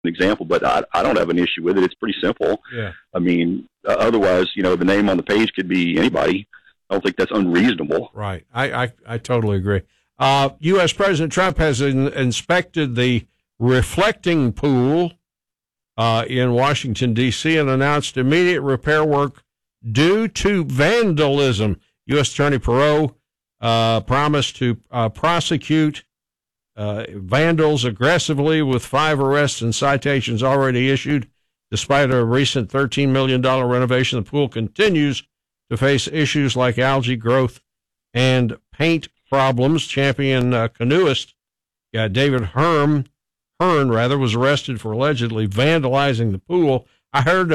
example, but I don't have an issue with it. It's pretty simple. Yeah. I mean, otherwise, the name on the page could be anybody. I don't think that's unreasonable. Right. I totally agree. U.S. President Trump has inspected the reflecting pool in Washington, D.C., and announced immediate repair work due to vandalism. U.S. Attorney Perot promised to prosecute vandals aggressively, with 5 arrests and citations already issued. Despite a recent $13 million renovation, the pool continues to face issues like algae growth and paint problems. Champion canoeist David Hearn was arrested for allegedly vandalizing the pool. I heard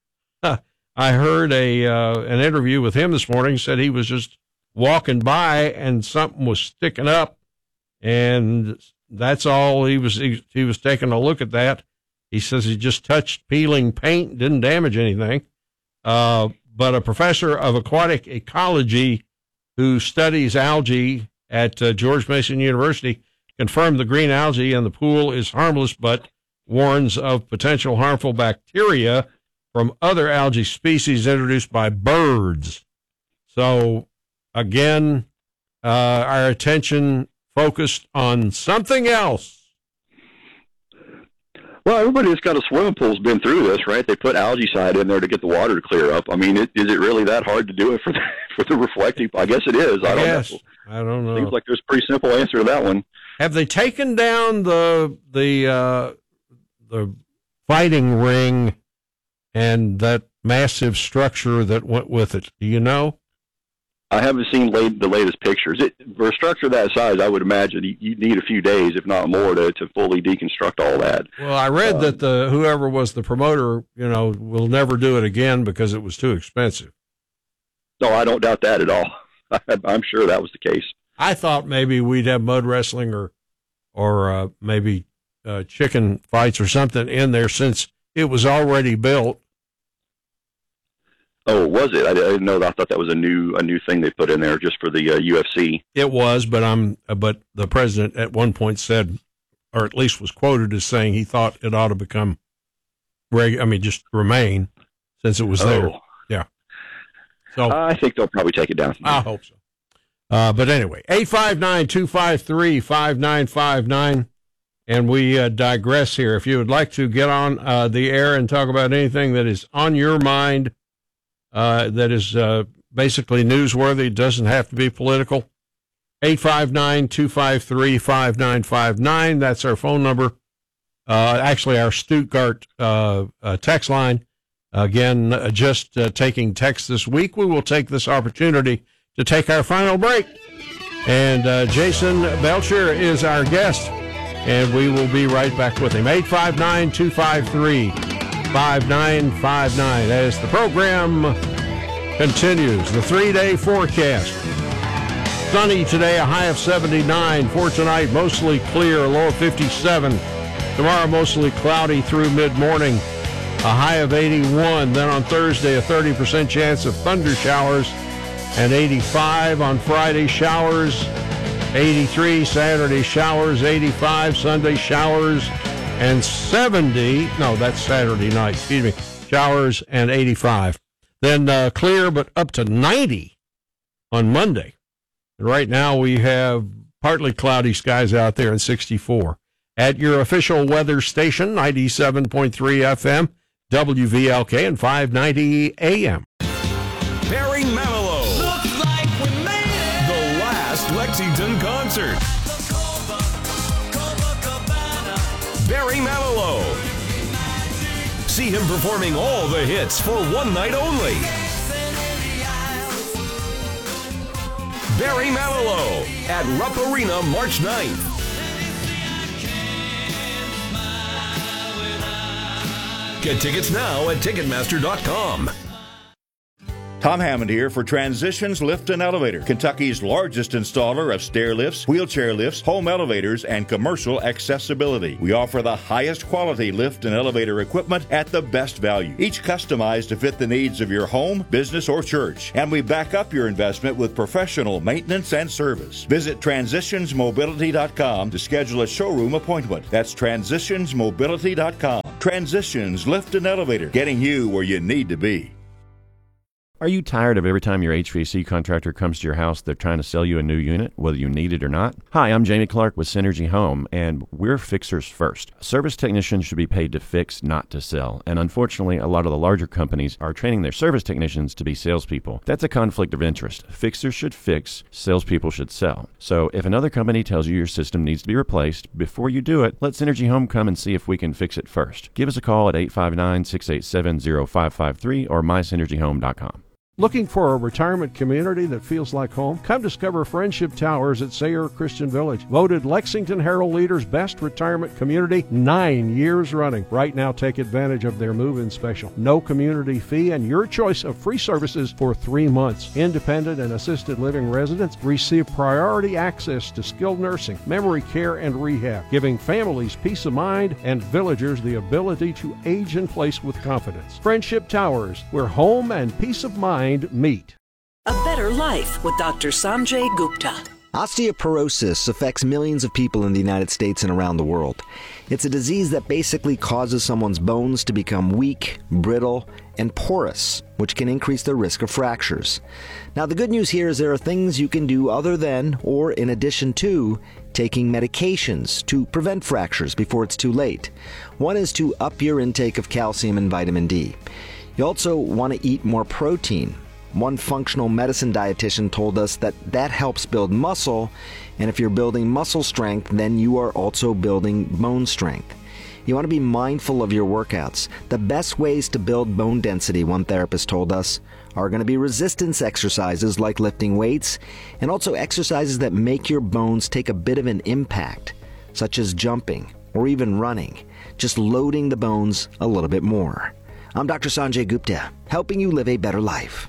an interview with him this morning. Said he was just walking by and something was sticking up, and that's all. He was taking a look at that. He says he just touched peeling paint, didn't damage anything. But a professor of aquatic ecology who studies algae at George Mason University confirmed the green algae in the pool is harmless, but warns of potential harmful bacteria from other algae species introduced by birds. So, again, our attention focused on something else. Well, everybody that's got a swimming pool's been through this, right? They put algaecide in there to get the water to clear up. I mean, is it really that hard to do it for the reflecting? I guess it is. I don't know. Seems like there's a pretty simple answer to that one. Have they taken down the fighting ring and that massive structure that went with it? Do you know? I haven't seen the latest pictures. For a structure that size, I would imagine you need a few days, if not more, to fully deconstruct all that. Well, I read that whoever was the promoter, will never do it again because it was too expensive. No, I don't doubt that at all. I'm sure that was the case. I thought maybe we'd have mud wrestling or maybe chicken fights or something in there since it was already built. Oh, was it? I didn't know. I thought that was a new thing they put in there just for the UFC. It was, but the president at one point said, or at least was quoted as saying, he thought it ought to become just remain since it was there. Yeah. So I think they'll probably take it down. I hope so. But anyway, 859-253-5959, and we digress here. If you would like to get on the air and talk about anything that is on your mind, that is basically newsworthy, it doesn't have to be political, 859-253-5959. That's our phone number. Actually, our Stuttgart text line. Again, just taking text this week. We will take this opportunity to take our final break. And Jason Belcher is our guest, and we will be right back with him. 859-253-5959 as the program continues. The 3-day forecast. Sunny today, a high of 79. For tonight, mostly clear, a low of 57. Tomorrow, mostly cloudy through mid-morning, a high of 81. Then on Thursday, a 30% chance of thunder showers, and 85. On Friday, showers, 83. Saturday, showers, 85. Sunday, showers, and 70. No, that's Saturday night. Excuse me. Showers and 85. Then clear, but up to 90 on Monday. And right now we have partly cloudy skies out there and 64. At your official weather station, 97.3 FM, WVLK, and 590 AM. Barry Manilow. Looks like we made it. The last Lexington concert. Barry Manilow. See him performing all the hits for one night only. Barry Manilow at Rupp Arena, March 9th. Get tickets now at Ticketmaster.com. Tom Hammond here for Transitions Lift and Elevator, Kentucky's largest installer of stair lifts, wheelchair lifts, home elevators, and commercial accessibility. We offer the highest quality lift and elevator equipment at the best value, each customized to fit the needs of your home, business, or church. And we back up your investment with professional maintenance and service. Visit transitionsmobility.com to schedule a showroom appointment. That's transitionsmobility.com. Transitions Lift and Elevator, getting you where you need to be. Are you tired of every time your HVAC contractor comes to your house, they're trying to sell you a new unit, whether you need it or not? Hi, I'm Jamie Clark with Synergy Home, and we're fixers first. Service technicians should be paid to fix, not to sell. And unfortunately, a lot of the larger companies are training their service technicians to be salespeople. That's a conflict of interest. Fixers should fix, salespeople should sell. So if another company tells you your system needs to be replaced, before you do it, let Synergy Home come and see if we can fix it first. Give us a call at 859-687-0553 or mysynergyhome.com. Looking for a retirement community that feels like home? Come discover Friendship Towers at Sayre Christian Village. Voted Lexington Herald Leader's best retirement community 9 years running. Right now, take advantage of their move-in special. No community fee and your choice of free services for 3 months. Independent and assisted living residents receive priority access to skilled nursing, memory care, and rehab, giving families peace of mind and villagers the ability to age in place with confidence. Friendship Towers, where home and peace of mind meet. A better life with Dr. Sanjay Gupta. Osteoporosis affects millions of people in the United States and around the world. It's a disease that basically causes someone's bones to become weak, brittle, and porous, which can increase the risk of fractures. Now, the good news here is there are things you can do other than, or in addition to, taking medications to prevent fractures before it's too late. One is to up your intake of calcium and vitamin D. You also want to eat more protein. One functional medicine dietitian told us that helps build muscle, and if you're building muscle strength, then you are also building bone strength. You want to be mindful of your workouts. The best ways to build bone density, one therapist told us, are going to be resistance exercises like lifting weights, and also exercises that make your bones take a bit of an impact, such as jumping or even running, just loading the bones a little bit more. I'm Dr. Sanjay Gupta, helping you live a better life.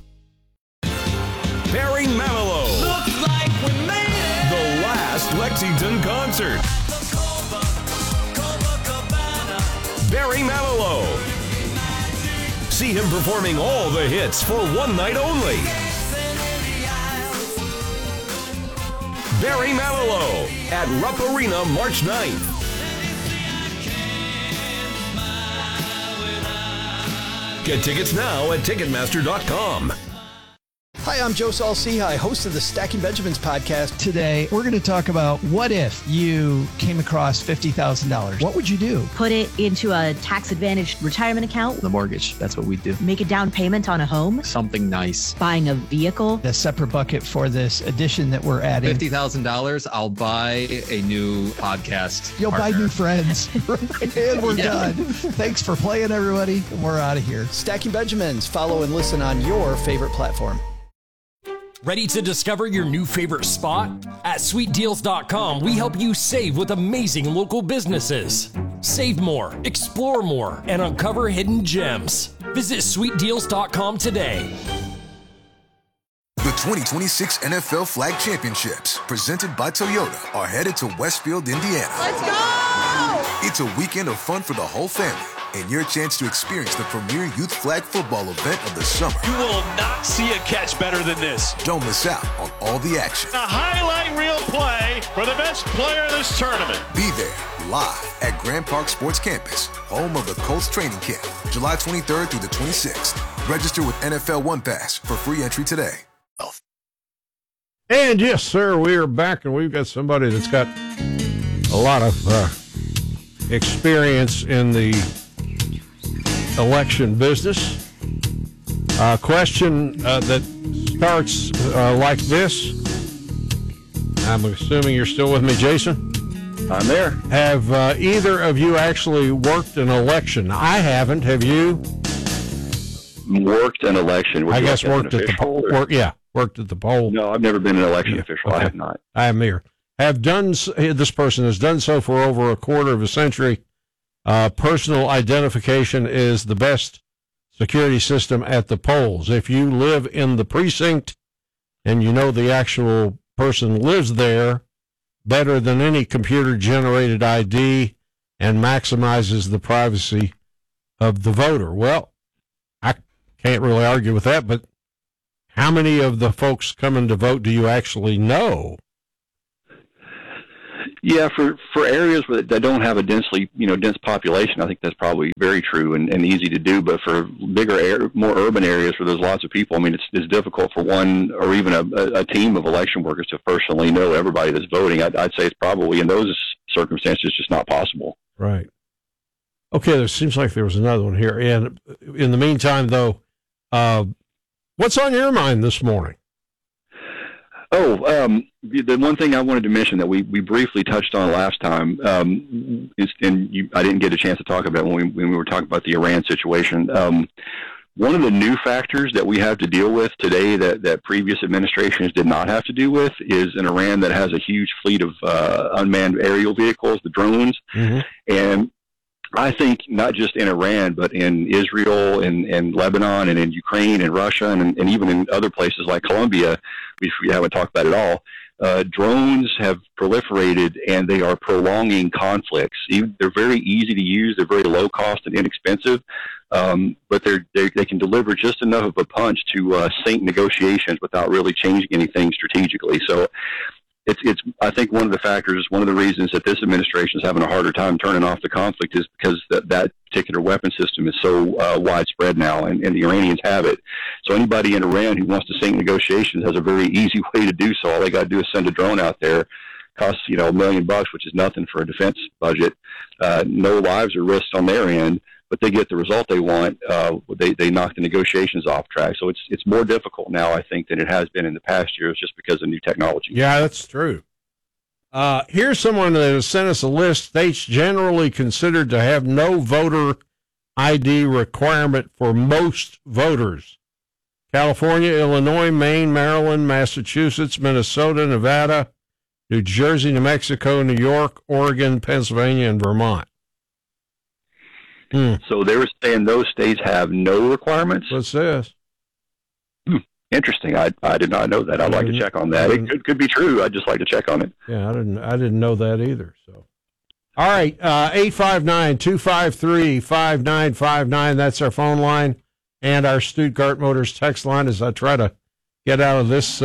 Barry Manilow. Looks like we made it. The last Lexington concert. Barry Manilow. See him performing all the hits for one night only. Barry Manilow at Rupp Arena March 9th. Get tickets now at Ticketmaster.com. Hi, I'm Joe Saul-Sehy, host of the Stacking Benjamins podcast. Today, we're going to talk about what if you came across $50,000? What would you do? Put it into a tax-advantaged retirement account. The mortgage, that's what we do. Make a down payment on a home. Something nice. Buying a vehicle. A separate bucket for this addition that we're adding. $50,000, I'll buy a new podcast You'll partner. buy new friends. And we're done. Thanks for playing, everybody. We're out of here. Stacking Benjamins. Follow and listen on your favorite platform. Ready to discover your new favorite spot? At SweetDeals.com, we help you save with amazing local businesses. Save more, explore more, and uncover hidden gems. Visit SweetDeals.com today. The 2026 NFL Flag Championships, presented by Toyota, are headed to Westfield, Indiana. Let's go! It's a weekend of fun for the whole family, and your chance to experience the premier youth flag football event of the summer. You will not see a catch better than this. Don't miss out on all the action. A highlight reel play for the best player in this tournament. Be there, live at Grand Park Sports Campus, home of the Colts training camp, July 23rd through the 26th. Register with NFL One Pass for free entry today. And yes, sir, we are back, and we've got somebody that's got a lot of experience in the election business. A question that starts like this. I'm assuming you're still with me, Jason? I'm there. Have either of you actually worked an election? I haven't. Have you? Worked an election? I guess worked at the poll. Worked at the poll. No, I've never been an election official. Okay. I have not. I am here. This person has done so for over a quarter of a century. Personal identification is the best security system at the polls. If you live in the precinct and you know the actual person lives there better than any computer-generated ID and maximizes the privacy of the voter. Well, I can't really argue with that, but how many of the folks coming to vote do you actually know? Yeah, for areas that don't have a dense population, I think that's probably very true and easy to do. But for bigger, more urban areas where there's lots of people, I mean, it's difficult for one or even a team of election workers to personally know everybody that's voting. I'd say it's probably in those circumstances just not possible. Right. Okay, there seems like there was another one here. And in the meantime, though, what's on your mind this morning? The one thing I wanted to mention that we briefly touched on last time, I didn't get a chance to talk about when we were talking about the Iran situation. One of the new factors that we have to deal with today that previous administrations did not have to deal with is an Iran that has a huge fleet of unmanned aerial vehicles, the drones, and I think not just in Iran, but in Israel and Lebanon and in Ukraine and Russia and even in other places like Colombia, which we haven't talked about at all, drones have proliferated and they are prolonging conflicts. They're very easy to use. They're very low cost and inexpensive, but they can deliver just enough of a punch to sink negotiations without really changing anything strategically. So I think one of the reasons that this administration is having a harder time turning off the conflict is because that particular weapon system is so widespread now, and the Iranians have it. So anybody in Iran who wants to sink negotiations has a very easy way to do so. All they got to do is send a drone out there. Costs $1 million, which is nothing for a defense budget. No lives are risked on their end, but they get the result they want. They knock the negotiations off track. So it's more difficult now, I think, than it has been in the past years, just because of new technology. Yeah, that's true. Here's someone that has sent us a list. States generally considered to have no voter ID requirement for most voters: California, Illinois, Maine, Maryland, Massachusetts, Minnesota, Nevada, New Jersey, New Mexico, New York, Oregon, Pennsylvania, and Vermont. So they were saying those states have no requirements? What's this? Interesting. I did not know that. I'd like to check on that. It could be true. I'd just like to check on it. Yeah, I didn't know that either. So, all right, 859-253-5959. That's our phone line and our Stuttgart Motors text line as I try to get out of this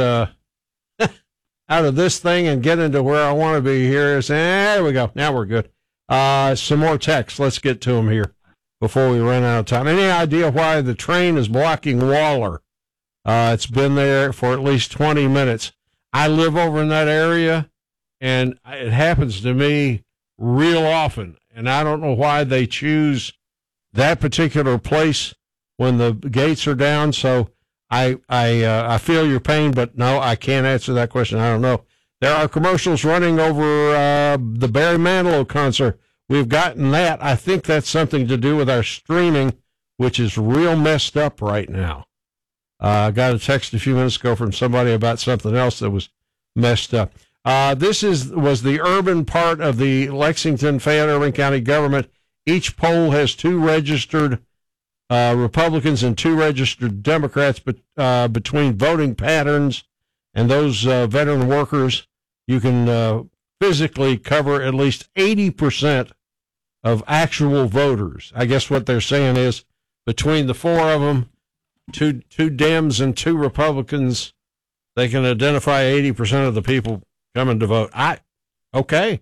thing and get into where I want to be here. There we go. Now we're good. Some more text. Let's get to them here before we run out of time. Any idea why the train is blocking Waller? It's been there for at least 20 minutes. I live over in that area, and it happens to me real often, and I don't know why they choose that particular place when the gates are down. So I feel your pain, but no, I can't answer that question. I don't know. There are commercials running over the Barry Manilow concert. We've gotten that. I think that's something to do with our streaming, which is real messed up right now. I got a text a few minutes ago from somebody about something else that was messed up. This was the urban part of the Lexington, Fayette, Irving County government. Each poll has 2 registered Republicans and 2 registered Democrats, but between voting patterns and those veteran workers, you can physically cover at least 80% of actual voters. I guess what they're saying is between the 4 of them, two Dems and 2 Republicans, they can identify 80% of the people coming to vote. Okay.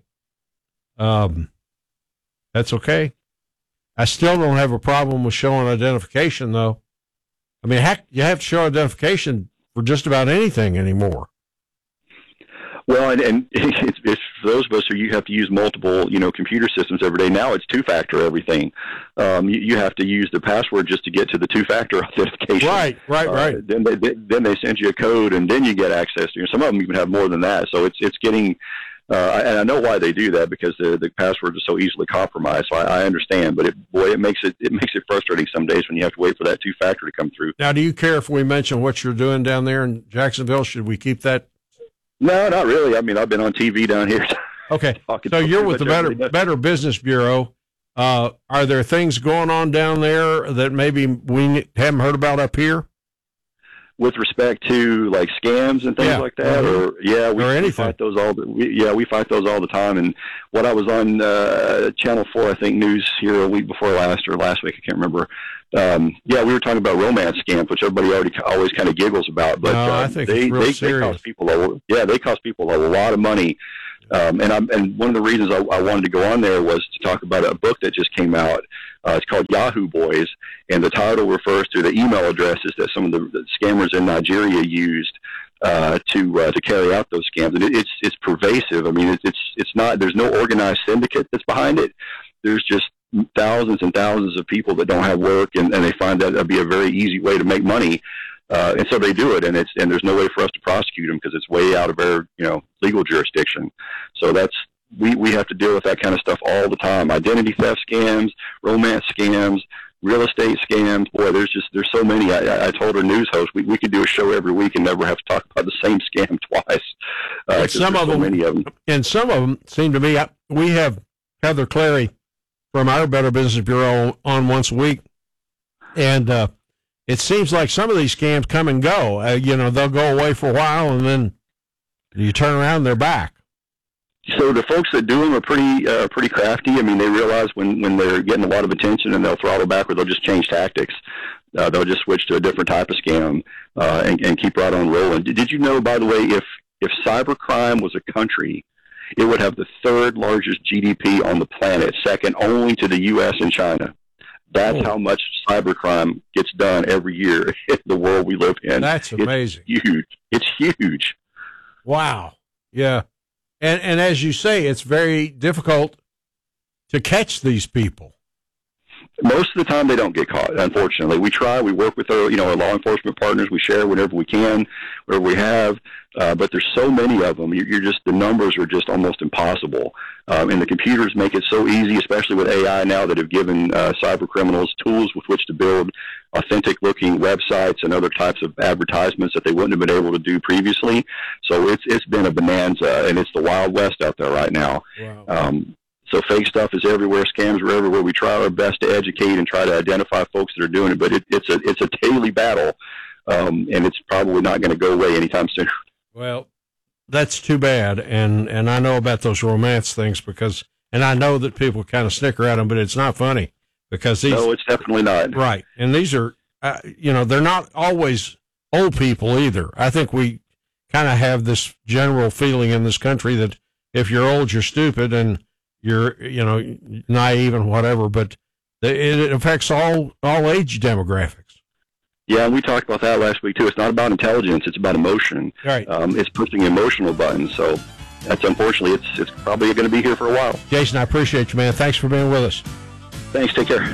That's okay. I still don't have a problem with showing identification, though. I mean, heck, you have to show identification for just about anything anymore. Well, and it's for those of us who you have to use multiple, computer systems every day. Now it's 2-factor everything. You have to use the password just to get to the 2-factor authentication. Right. Then they send you a code, and then you get access to. Some of them even have more than that. So it's getting. And I know why they do that, because the password is so easily compromised. So I understand, but it makes it frustrating some days when you have to wait for that 2-factor to come through. Now, do you care if we mention what you're doing down there in Jacksonville? Should we keep that? No, not really. I mean, I've been on TV down here. Okay, so you're with the Better Business Bureau. Are there things going on down there that maybe we haven't heard about up here? With respect to like scams and things like that, we fight those we fight those all the time. And what I was on Channel 4, I think, news here a week before last or last week, I can't remember. We were talking about romance scams, which everybody always kind of giggles about. But I think they cost people they cost people a lot of money. And one of the reasons I wanted to go on there was to talk about a book that just came out. It's called Yahoo Boys, and the title refers to the email addresses that some of the scammers in Nigeria used to carry out those scams. And it's pervasive. I mean, it's not. There's no organized syndicate that's behind it. There's just thousands and thousands of people that don't have work, and they find that that'd be a very easy way to make money. And so they do it, and there's no way for us to prosecute them because it's way out of our legal jurisdiction. So we have to deal with that kind of stuff all the time. Identity theft scams, romance scams, real estate scams. Boy, there's so many. I told our news host we could do a show every week and never have to talk about the same scam twice. Some of them, many of them, and some of them seem to me. We have Heather Clary from our Better Business Bureau on once a week, and it seems like some of these scams come and go. They'll go away for a while, and then you turn around and they're back. So the folks that do them are pretty crafty. I mean, they realize when they're getting a lot of attention, and they'll throttle back, or they'll just change tactics. They'll just switch to a different type of scam and keep right on rolling. Did you know, by the way, if cybercrime was a country, it would have the third largest GDP on the planet, second only to the U.S. and China. That's how much cybercrime gets done every year in the world we live in. That's amazing. It's huge. It's huge. Wow. Yeah. And as you say, it's very difficult to catch these people. Most of the time, they don't get caught, unfortunately. We try. We work with our law enforcement partners. We share whenever we can, wherever we have. But there's so many of them. The numbers are just almost impossible. And the computers make it so easy, especially with AI now, that have given cyber criminals tools with which to build authentic-looking websites and other types of advertisements that they wouldn't have been able to do previously. So it's been a bonanza, and it's the Wild West out there right now. Wow. So fake stuff is everywhere. Scams are everywhere. We try our best to educate and try to identify folks that are doing it, but it's a daily battle, and it's probably not going to go away anytime soon. Well, that's too bad, and I know about those romance things and I know that people kind of snicker at them, but it's not funny because these. No, it's definitely not. Right, and these are, they're not always old people either. I think we kind of have this general feeling in this country that if you're old, you're stupid, and you're, naive and whatever, but it affects all age demographics. Yeah, and we talked about that last week, too. It's not about intelligence. It's about emotion. Right. It's pushing emotional buttons. So that's unfortunately, it's probably going to be here for a while. Jason, I appreciate you, man. Thanks for being with us. Thanks. Take care.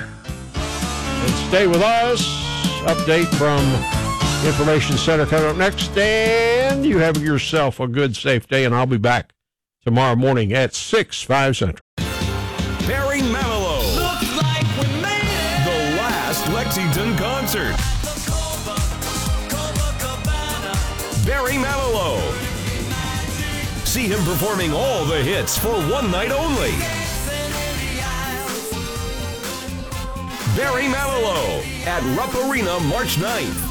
And stay with us. Update from Information Center coming up next. And you have yourself a good, safe day, and I'll be back tomorrow morning at 6/5 Central. Barry Manilow. Looks like we made it. The last Lexington concert. Barry Manilow. See him performing all the hits for one night only. Barry Manilow at Rupp Arena March 9th.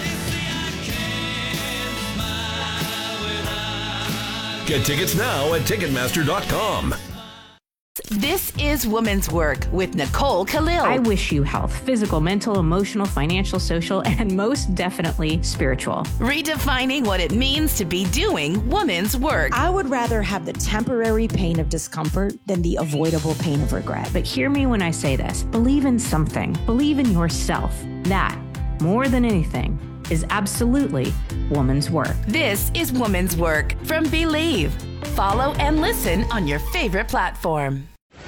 Get tickets now at Ticketmaster.com. This is Woman's Work with Nicole Khalil. I wish you health, physical, mental, emotional, financial, social, and most definitely spiritual. Redefining what it means to be doing woman's work. I would rather have the temporary pain of discomfort than the avoidable pain of regret. But hear me when I say this. Believe in something. Believe in yourself. That, more than anything, is absolutely woman's work. This is Woman's Work from Believe. Follow and listen on your favorite platform.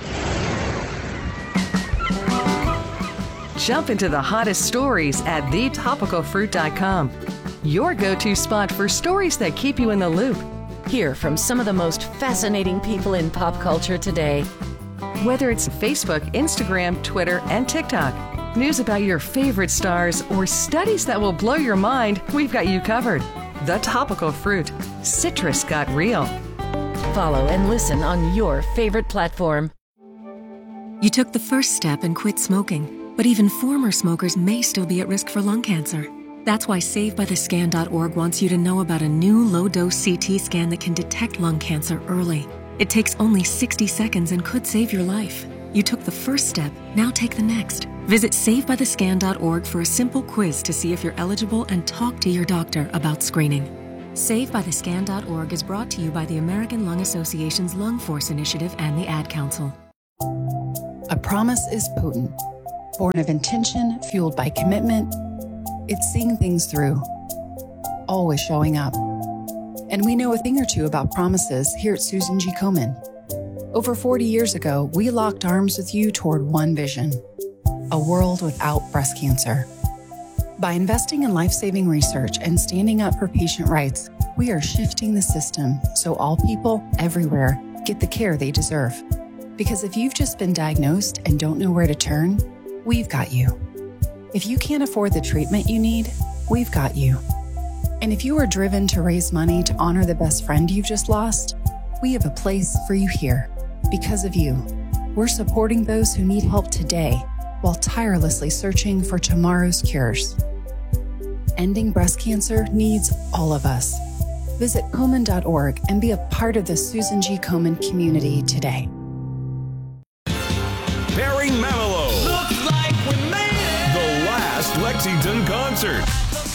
Jump into the hottest stories at thetopicalfruit.com. Your go-to spot for stories that keep you in the loop. Hear from some of the most fascinating people in pop culture today. Whether it's Facebook, Instagram, Twitter, and TikTok. News about your favorite stars or studies that will blow your mind, we've got you covered. The Topical Fruit. Citrus got real. Follow and listen on your favorite platform. You took the first step and quit smoking, but even former smokers may still be at risk for lung cancer. That's why SaveByTheScan.org wants you to know about a new low-dose CT scan that can detect lung cancer early. It takes only 60 seconds and could save your life. You took the first step, now take the next. Visit SaveByTheScan.org for a simple quiz to see if you're eligible and talk to your doctor about screening. SaveByTheScan.org is brought to you by the American Lung Association's Lung Force Initiative and the Ad Council. A promise is potent, born of intention, fueled by commitment. It's seeing things through, always showing up. And we know a thing or two about promises here at Susan G. Komen. Over 40 years ago, we locked arms with you toward one vision: a world without breast cancer. By investing in life-saving research and standing up for patient rights, we are shifting the system so all people everywhere get the care they deserve. Because if you've just been diagnosed and don't know where to turn, we've got you. If you can't afford the treatment you need, we've got you. And if you are driven to raise money to honor the best friend you've just lost, we have a place for you here. Because of you, we're supporting those who need help today while tirelessly searching for tomorrow's cures. Ending breast cancer needs all of us. Visit Komen.org and be a part of the Susan G. Komen community today. Barry Manilow. Looks like we made it. The last Lexington concert.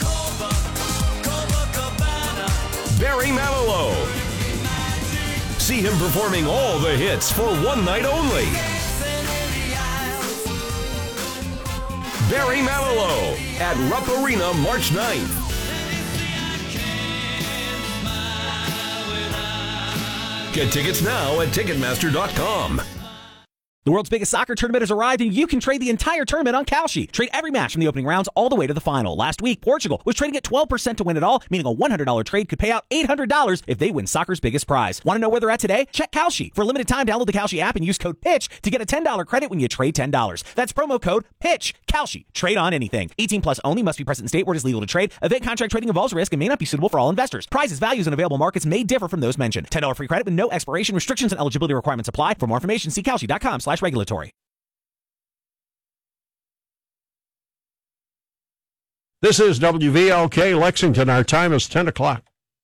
Barry Manilow. See him performing all the hits for one night only. Barry Manilow at Rupp Arena, March 9th. Get tickets now at Ticketmaster.com. The world's biggest soccer tournament has arrived, and you can trade the entire tournament on Kalshi. Trade every match from the opening rounds all the way to the final. Last week, Portugal was trading at 12% to win it all, meaning a $100 trade could pay out $800 if they win soccer's biggest prize. Want to know where they're at today? Check Kalshi. For a limited time, download the Kalshi app and use code PITCH to get a $10 credit when you trade $10. That's promo code PITCH. Kalshi. Trade on anything. 18 plus only. Must be present in state where it is legal to trade. Event contract trading involves risk and may not be suitable for all investors. Prizes, values, and available markets may differ from those mentioned. $10 free credit with no expiration. Restrictions and eligibility requirements apply. For more information, see Kalshi.com/regulatory. This is WVLK Lexington. Our time is 10 o'clock.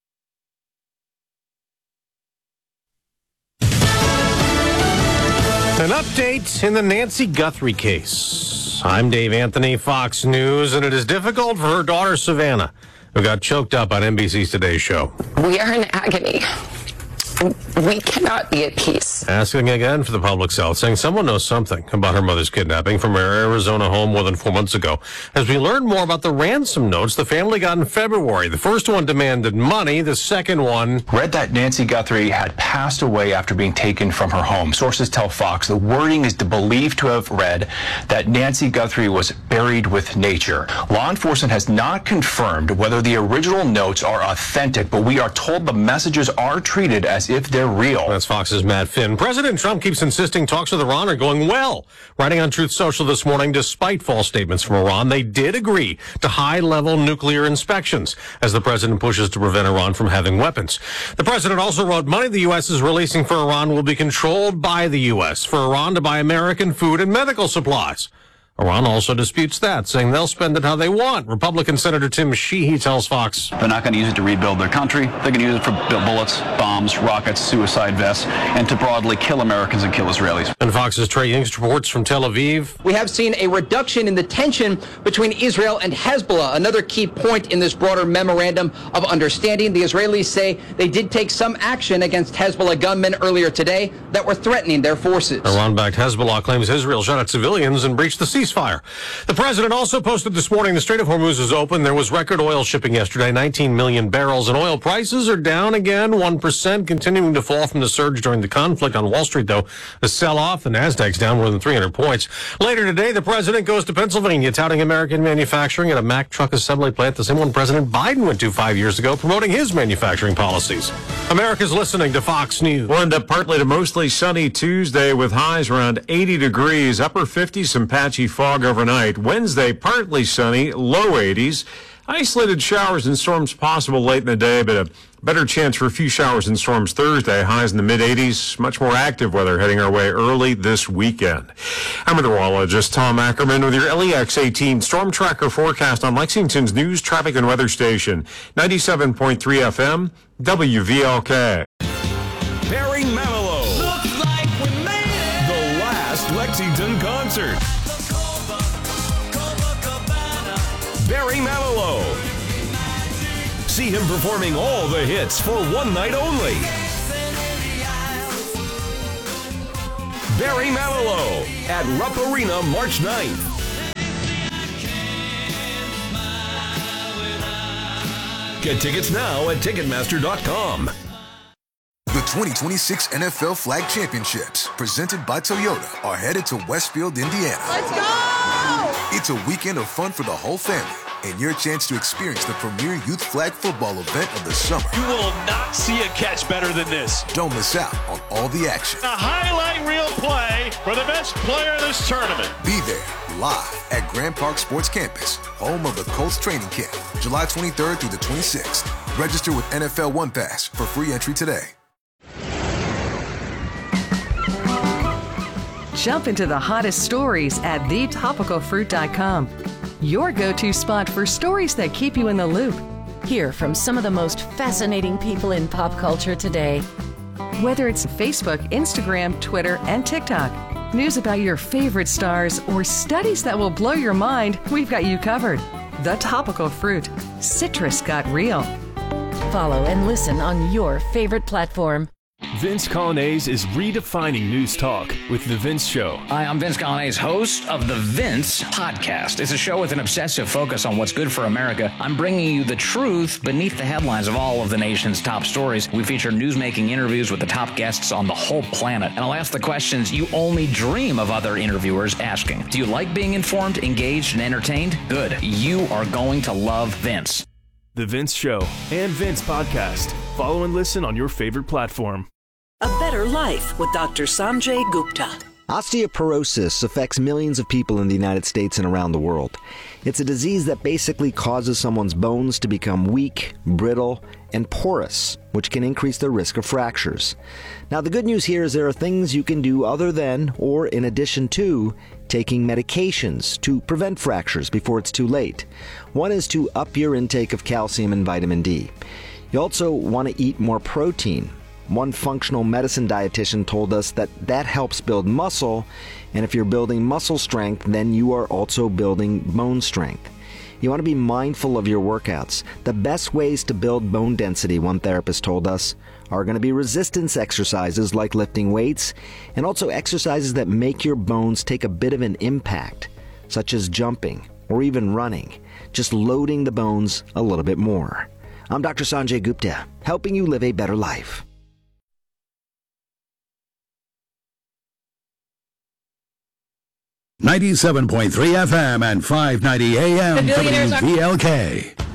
An update in the Nancy Guthrie case. I'm Dave Anthony, Fox News, and it is difficult for her daughter, Savannah, who got choked up on NBC's Today Show. We are in agony. We cannot be at peace. Asking again for the public's help, saying someone knows something about her mother's kidnapping from her Arizona home more than 4 months ago. As we learn more about the ransom notes the family got in February, the first one demanded money, the second one read that Nancy Guthrie had passed away after being taken from her home. Sources tell Fox the wording is believed to have read that Nancy Guthrie was buried with nature. Law enforcement has not confirmed whether the original notes are authentic, but we are told the messages are treated as if they're real. That's Fox's Matt Finn. President Trump keeps insisting talks with Iran are going well. Writing on Truth Social this morning, despite false statements from Iran, they did agree to high-level nuclear inspections as the president pushes to prevent Iran from having weapons. The president also wrote money the U.S. is releasing for Iran will be controlled by the U.S. for Iran to buy American food and medical supplies. Iran also disputes that, saying they'll spend it how they want. Republican Senator Tim Sheehy tells Fox they're not going to use it to rebuild their country. They're going to use it for bullets, bombs, rockets, suicide vests, and to broadly kill Americans and kill Israelis. And Fox's Trey Yingst reports from Tel Aviv. We have seen a reduction in the tension between Israel and Hezbollah, another key point in this broader memorandum of understanding. The Israelis say they did take some action against Hezbollah gunmen earlier today that were threatening their forces. Iran-backed Hezbollah claims Israel shot at civilians and breached the ceasefire. The president also posted this morning the Strait of Hormuz is open. There was record oil shipping yesterday, 19 million barrels, and oil prices are down again, 1%, continuing to fall from the surge during the conflict on Wall Street, though. The sell-off, the Nasdaq's down more than 300 points. Later today, the president goes to Pennsylvania, touting American manufacturing at a Mack truck assembly plant, the same one President Biden went to 5 years ago, promoting his manufacturing policies. America's listening to Fox News. We'll end up partly to mostly sunny Tuesday with highs around 80 degrees, upper 50s, some patchy fog overnight. Wednesday, partly sunny, low 80s. Isolated showers and storms possible late in the day, but a better chance for a few showers and storms Thursday. Highs in the mid-80s. Much more active weather heading our way early this weekend. I'm meteorologist Tom Ackerman with your LEX 18 Storm Tracker forecast on Lexington's news, traffic, and weather station, 97.3 FM, WVLK. Barry Manilow. Looks like we made it. The last Lexington concert. Barry Manilow. See him performing all the hits for one night only. Barry Manilow at Rupp Arena March 9th. Get tickets now at Ticketmaster.com. The 2026 NFL Flag Championships, presented by Toyota, are headed to Westfield, Indiana. Let's go! It's a weekend of fun for the whole family and your chance to experience the premier youth flag football event of the summer. You will not see a catch better than this. Don't miss out on all the action. A highlight reel play for the best player in this tournament. Be there live at Grand Park Sports Campus, home of the Colts training camp, July 23rd through the 26th. Register with NFL One Pass for free entry today. Jump into the hottest stories at thetopicalfruit.com. Your go-to spot for stories that keep you in the loop. Hear from some of the most fascinating people in pop culture today. Whether it's Facebook, Instagram, Twitter, and TikTok, news about your favorite stars, or studies that will blow your mind, we've got you covered. The Topical Fruit. Citrus got real. Follow and listen on your favorite platform. Vince Colonnese is redefining news talk with The Vince Show. Hi, I'm Vince Colonnese, host of The Vince Podcast. It's a show with an obsessive focus on what's good for America. I'm bringing you the truth beneath the headlines of all of the nation's top stories. We feature newsmaking interviews with the top guests on the whole planet. And I'll ask the questions you only dream of other interviewers asking. Do you like being informed, engaged, and entertained? Good. You are going to love Vince. The Vince Show and Vince Podcast. Follow and listen on your favorite platform. A better life with Dr. Sanjay Gupta. Osteoporosis affects millions of people in the United States and around the world. It's a disease that basically causes someone's bones to become weak, brittle, and porous, which can increase the risk of fractures. Now, the good news here is there are things you can do other than, or in addition to, taking medications to prevent fractures before it's too late. One is to up your intake of calcium and vitamin D. You also want to eat more protein. One functional medicine dietitian told us that helps build muscle, and if you're building muscle strength, then you are also building bone strength. You want to be mindful of your workouts. The best ways to build bone density, one therapist told us, are going to be resistance exercises like lifting weights, and also exercises that make your bones take a bit of an impact, such as jumping or even running, just loading the bones a little bit more. I'm Dr. Sanjay Gupta, helping you live a better life. 97.3 FM and 590 AM WVLK.